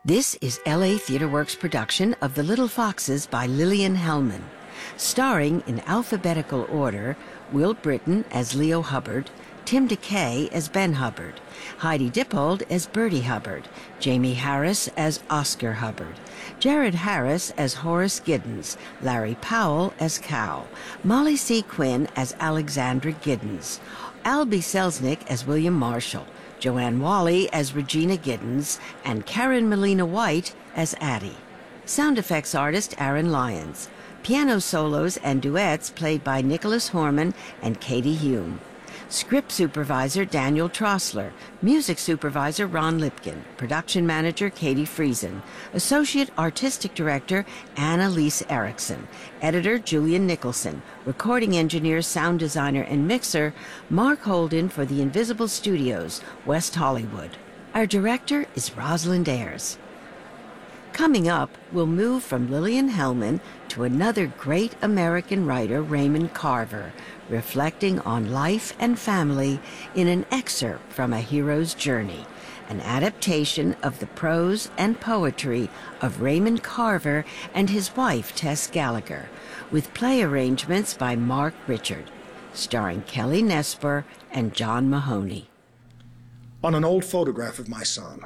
This is LA TheatreWorks' production of The Little Foxes by Lillian Hellman, starring in alphabetical order Will Britton as Leo Hubbard, Tim DeKay as Ben Hubbard, Heidi Dippold as Bertie Hubbard, Jamie Harris as Oscar Hubbard, Jared Harris as Horace Giddens, Larry Powell as Cal, Molly C. Quinn as Alexandra Giddens, Albie Selznick as William Marshall, Joanne Wally as Regina Giddens, and Karen Melina White as Addie. Sound effects artist Aaron Lyons. Piano solos and duets played by Nicholas Horman and Katie Hume. Script supervisor Daniel Trosler, music supervisor Ron Lipkin, production manager Katie Friesen, associate artistic director Annalise Erickson, editor Julian Nicholson, recording engineer, sound designer, and mixer Mark Holden for the Invisible Studios, West Hollywood. Our director is Rosalind Ayers. Coming up, we'll move from Lillian Hellman to another great American writer, Raymond Carver, reflecting on life and family in an excerpt from A Hero's Journey, an adaptation of the prose and poetry of Raymond Carver and his wife, Tess Gallagher, with play arrangements by Mark Richard, starring Kelly Nesper and John Mahoney. On an old photograph of my son.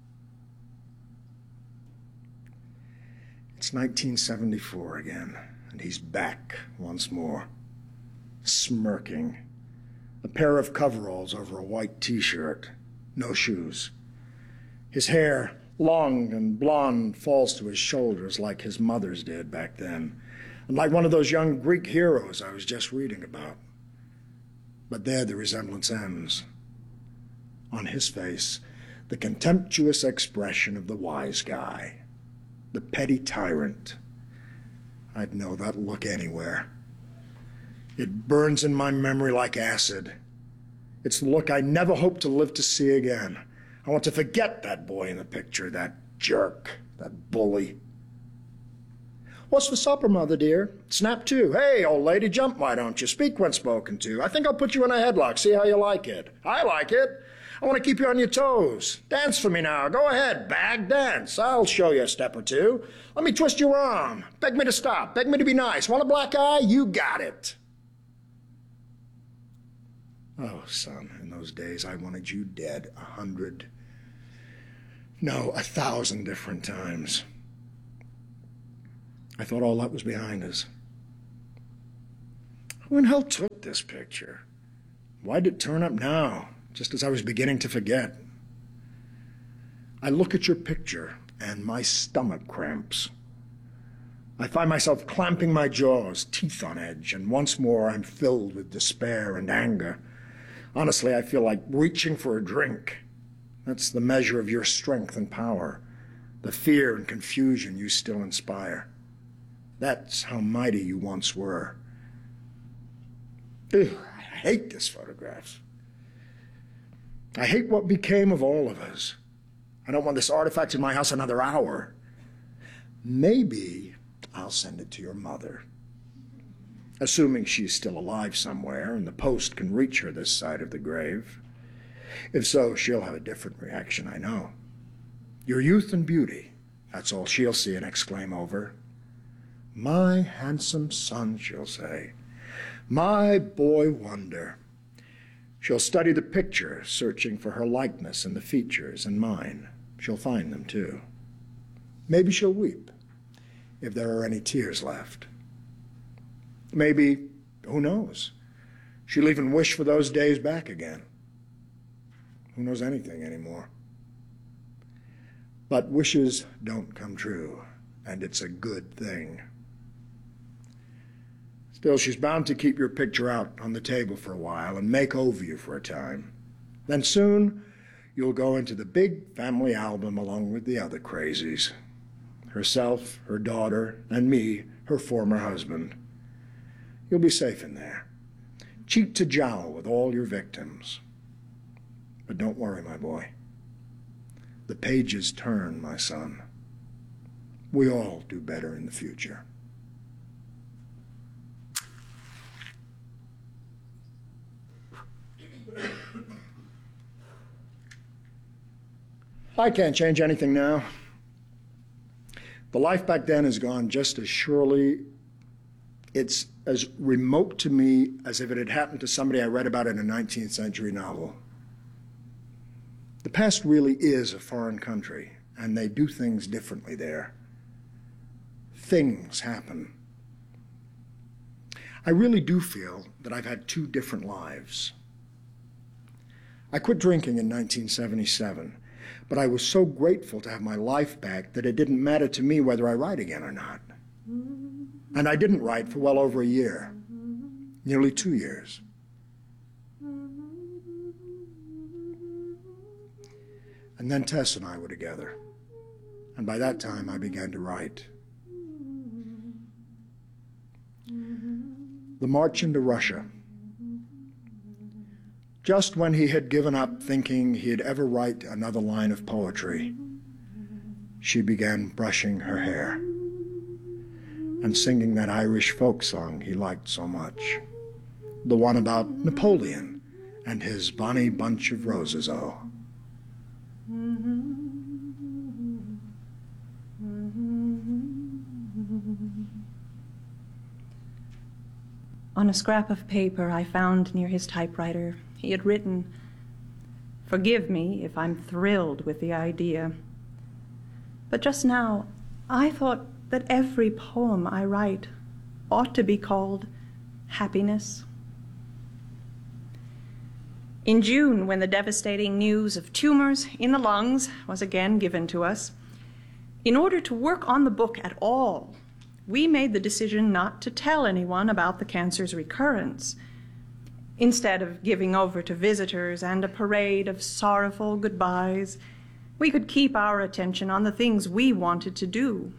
It's 1974 again, and he's back once more, smirking. A pair of coveralls over a white t-shirt, no shoes. His hair, long and blonde, falls to his shoulders like his mother's did back then, and like one of those young Greek heroes I was just reading about. But there the resemblance ends. On his face, the contemptuous expression of the wise guy. The petty tyrant. I'd know that look anywhere. It burns in my memory like acid. It's the look I never hope to live to see again. I want to forget that boy in the picture, that jerk, that bully. What's for supper, Mother dear? Snap to. Hey, old lady, jump, why don't you? Speak when spoken to. I think I'll put you in a headlock, see how you like it. I like it. I want to keep you on your toes. Dance for me now. Go ahead, bag, dance. I'll show you a step or two. Let me twist your arm. Beg me to stop. Beg me to be nice. Want a black eye? You got it. Oh, son, in those days I wanted you dead 100, no, 1,000 different times. I thought all that was behind us. Who in hell took this picture? Why did it turn up now? Just as I was beginning to forget. I look at your picture and my stomach cramps. I find myself clamping my jaws, teeth on edge, and once more I'm filled with despair and anger. Honestly, I feel like reaching for a drink. That's the measure of your strength and power, the fear and confusion you still inspire. That's how mighty you once were. Ugh, I hate this photograph. I hate what became of all of us. I don't want this artifact in my house another hour. Maybe I'll send it to your mother, assuming she's still alive somewhere and the post can reach her this side of the grave. If so, she'll have a different reaction, I know. Your youth and beauty, that's all she'll see and exclaim over. My handsome son, she'll say. My boy wonder. She'll study the picture, searching for her likeness in the features and mine. She'll find them, too. Maybe she'll weep, if there are any tears left. Maybe, who knows, she'll even wish for those days back again. Who knows anything anymore? But wishes don't come true, and it's a good thing. Still, she's bound to keep your picture out on the table for a while and make over you for a time. Then soon, you'll go into the big family album along with the other crazies. Herself, her daughter, and me, her former husband. You'll be safe in there, cheek to jowl with all your victims. But don't worry, my boy. The pages turn, my son. We all do better in the future. I can't change anything now. The life back then is gone just as surely. It's as remote to me as if it had happened to somebody I read about in a 19th century novel. The past really is a foreign country, and they do things differently there. Things happen. I really do feel that I've had two different lives. I quit drinking in 1977, but I was so grateful to have my life back that it didn't matter to me whether I write again or not. And I didn't write for well over a year, nearly 2 years. And then Tess and I were together, and by that time I began to write. The March into Russia. Just when he had given up thinking he'd ever write another line of poetry, she began brushing her hair and singing that Irish folk song he liked so much, the one about Napoleon and his bonny bunch of roses, oh. On a scrap of paper I found near his typewriter, he had written, "Forgive me if I'm thrilled with the idea. But just now, I thought that every poem I write ought to be called happiness." In June, when the devastating news of tumors in the lungs was again given to us, in order to work on the book at all, we made the decision not to tell anyone about the cancer's recurrence. Instead of giving over to visitors and a parade of sorrowful goodbyes, we could keep our attention on the things we wanted to do.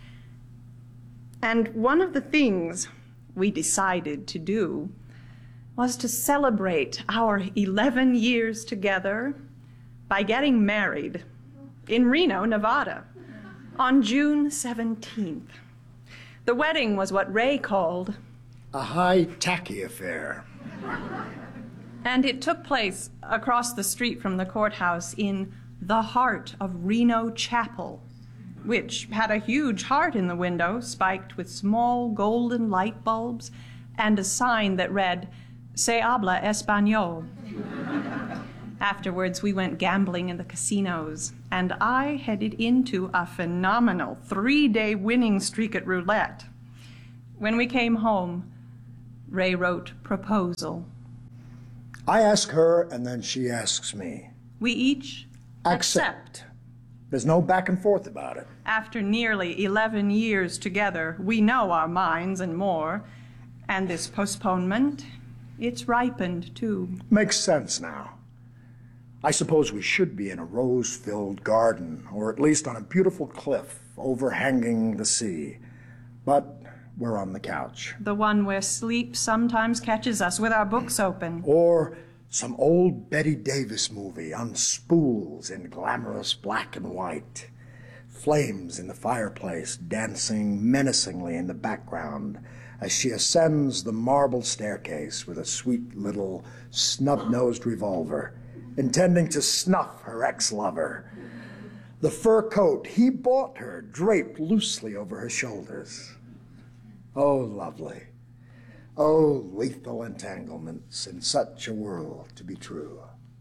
And one of the things we decided to do was to celebrate our 11 years together by getting married in Reno, Nevada, on June 17th. The wedding was what Ray called a high-tacky affair. And it took place across the street from the courthouse in the heart of Reno Chapel, which had a huge heart in the window spiked with small golden light bulbs and a sign that read, "Se habla español." Afterwards, we went gambling in the casinos, and I headed into a phenomenal 3-day winning streak at roulette. When we came home, Ray wrote proposal. I ask her, and then she asks me. We each accept. There's no back and forth about it. After nearly 11 years together, we know our minds and more, and this postponement, it's ripened too. Makes sense now. I suppose we should be in a rose-filled garden, or at least on a beautiful cliff overhanging the sea. But we're on the couch. The one where sleep sometimes catches us with our books open. Or some old Bette Davis movie on spools in glamorous black and white. Flames in the fireplace dancing menacingly in the background as she ascends the marble staircase with a sweet little snub-nosed revolver, intending to snuff her ex-lover. The fur coat he bought her draped loosely over her shoulders. Oh, lovely. Oh, lethal entanglements in such a world to be true.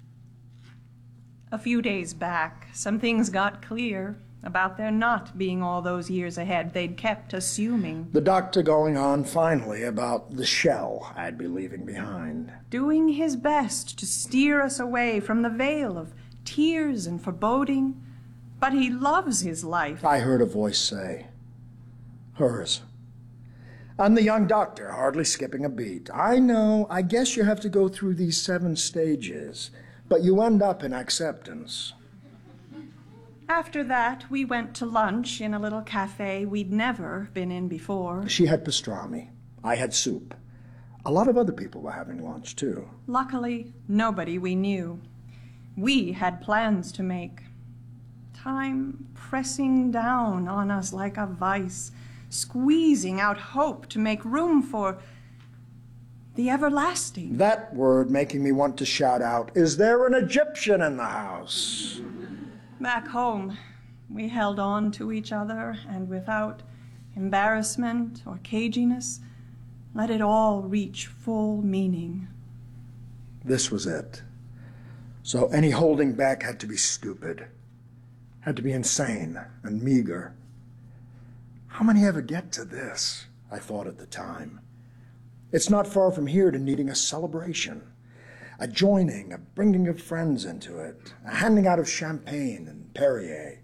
A few days back, some things got clear about there not being all those years ahead they'd kept assuming. The doctor going on finally about the shell I'd be leaving behind. Doing his best to steer us away from the veil of tears and foreboding. But he loves his life. I heard a voice say, hers. And the young doctor, hardly skipping a beat. I know, I guess you have to go through these 7 stages, but you end up in acceptance. After that, we went to lunch in a little cafe we'd never been in before. She had pastrami. I had soup. A lot of other people were having lunch, too. Luckily, nobody we knew. We had plans to make. Time pressing down on us like a vice, squeezing out hope to make room for the everlasting. That word making me want to shout out, is there an Egyptian in the house? Back home, we held on to each other and without embarrassment or caginess, let it all reach full meaning. This was it. So any holding back had to be stupid, had to be insane and meager. How many ever get to this? I thought at the time. It's not far from here to needing a celebration, a joining, a bringing of friends into it, a handing out of champagne and Perrier.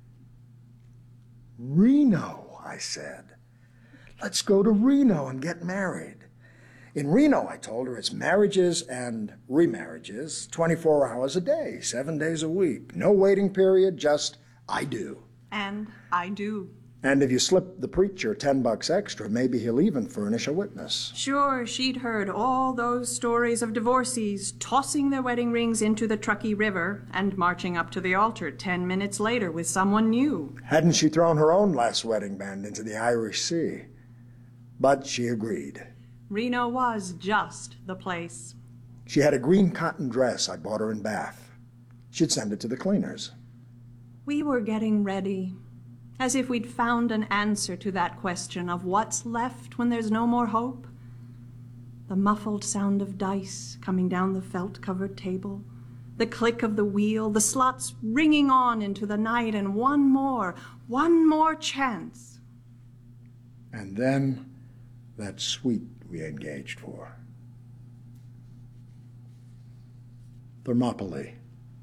Reno, I said. Let's go to Reno and get married. In Reno, I told her, it's marriages and remarriages, 24 hours a day, 7 days a week. No waiting period, just I do. And I do. And if you slip the preacher $10 extra, maybe he'll even furnish a witness. Sure, she'd heard all those stories of divorcees tossing their wedding rings into the Truckee River and marching up to the altar 10 minutes later with someone new. Hadn't she thrown her own last wedding band into the Irish Sea? But she agreed. Reno was just the place. She had a green cotton dress I bought her in Bath. She'd send it to the cleaners. We were getting ready, as if we'd found an answer to that question of what's left when there's no more hope. The muffled sound of dice coming down the felt-covered table, the click of the wheel, the slots ringing on into the night, and one more chance. And then that suite we engaged for. Thermopylae.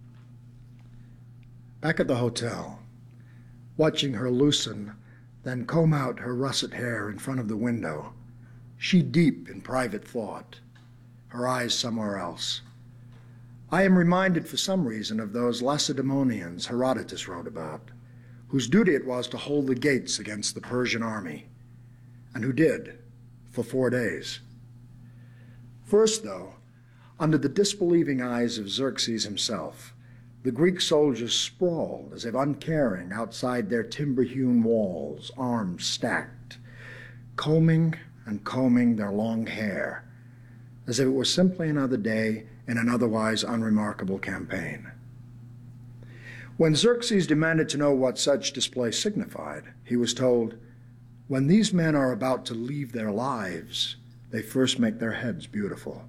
Back at the hotel, watching her loosen, then comb out her russet hair in front of the window, she deep in private thought, her eyes somewhere else. I am reminded for some reason of those Lacedaemonians Herodotus wrote about, whose duty it was to hold the gates against the Persian army, and who did, for 4 days. First, though, under the disbelieving eyes of Xerxes himself, the Greek soldiers sprawled as if uncaring outside their timber-hewn walls, arms stacked, combing and combing their long hair, as if it were simply another day in an otherwise unremarkable campaign. When Xerxes demanded to know what such display signified, he was told, "When these men are about to leave their lives, they first make their heads beautiful."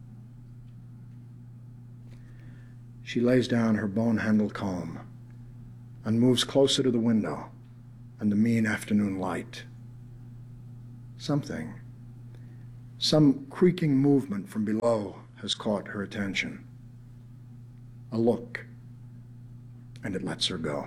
She lays down her bone-handled comb and moves closer to the window and the mean afternoon light. Something, some creaking movement from below has caught her attention. A look, and it lets her go.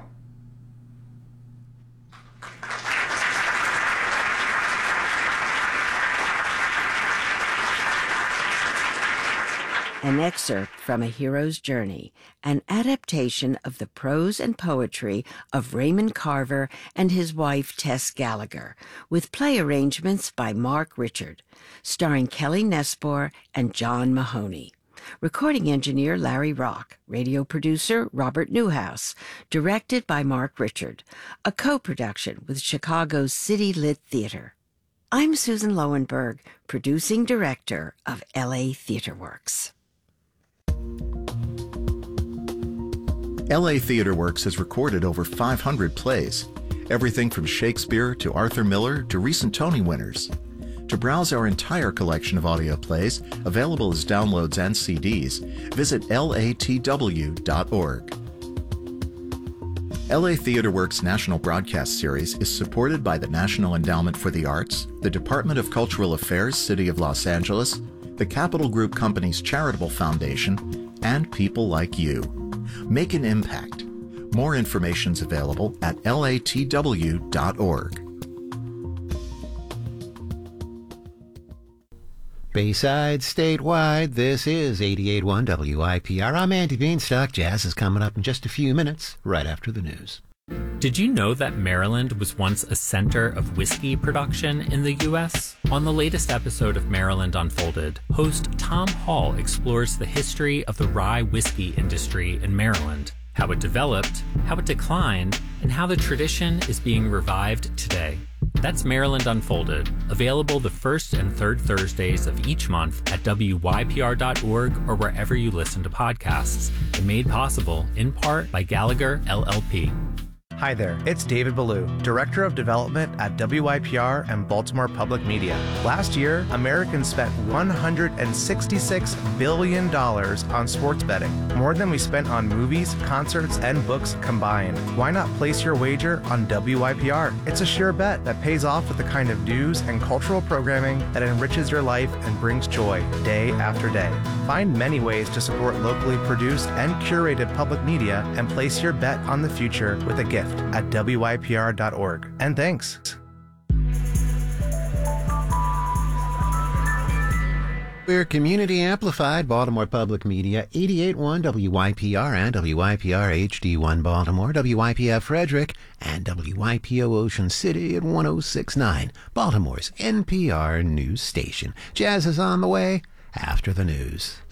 An excerpt from A Hero's Journey, an adaptation of the prose and poetry of Raymond Carver and his wife Tess Gallagher, with play arrangements by Mark Richard, starring Kelly Nespor and John Mahoney. Recording engineer Larry Rock, radio producer Robert Newhouse, directed by Mark Richard, a co-production with Chicago's City Lit Theater. I'm Susan Lowenberg, producing director of LA Theater Works. LA Theater Works has recorded over 500 plays, everything from Shakespeare to Arthur Miller to recent Tony winners. To browse our entire collection of audio plays, available as downloads and CDs, visit latw.org. LA Theater Works National Broadcast Series is supported by the National Endowment for the Arts, the Department of Cultural Affairs, City of Los Angeles, the Capital Group Companies Charitable Foundation, and people like you. Make an impact. More information's available at latw.org. Bayside statewide, this is 88.1 WIPR. I'm Andy Beanstalk. Jazz is coming up in just a few minutes, right after the news. Did you know that Maryland was once a center of whiskey production in the U.S.? On the latest episode of Maryland Unfolded, host Tom Hall explores the history of the rye whiskey industry in Maryland, how it developed, how it declined, and how the tradition is being revived today. That's Maryland Unfolded, available the first and third Thursdays of each month at WYPR.org or wherever you listen to podcasts, and made possible in part by Gallagher LLP. Hi there, it's David Ballou, Director of Development at WYPR and Baltimore Public Media. Last year, Americans spent $166 billion on sports betting, more than we spent on movies, concerts, and books combined. Why not place your wager on WYPR? It's a sure bet that pays off with the kind of news and cultural programming that enriches your life and brings joy day after day. Find many ways to support locally produced and curated public media and place your bet on the future with a gift at WYPR.org. And thanks. We're community amplified, Baltimore Public Media, 88.1 WYPR and WYPR HD1 Baltimore, WYPF Frederick, and WYPO Ocean City at 106.9, Baltimore's NPR news station. Jazz is on the way after the news.